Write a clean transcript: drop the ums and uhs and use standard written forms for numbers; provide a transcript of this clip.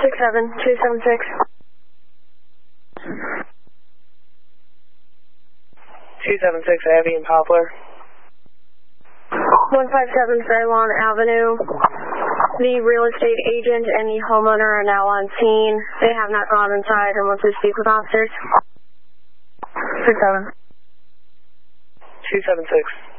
276. 276 Abbey and Poplar. 157 Fairlawn Avenue. The real estate agent and the homeowner are now on scene. They have not gone inside and want to speak with officers. 276.